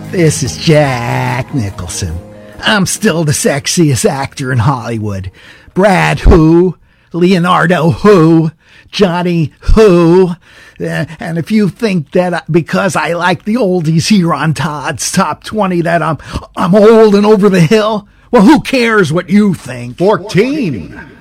This is Jack Nicholson. I'm still the sexiest actor in Hollywood. Brad who? Leonardo who? Johnny who? And if you think that because I like the oldies here on Todd's Top 20 that I'm old and over the hill, well, who cares what you think? 14.